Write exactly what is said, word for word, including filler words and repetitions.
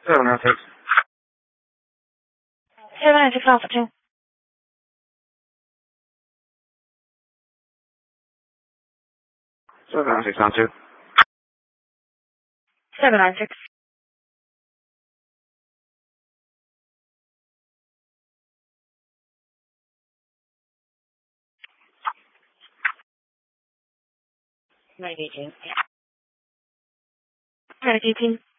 Seven nine six. Seven nine six Alpha two. Seven nine six nine two. Seven nine six. Nine eighteen. Nine eighteen.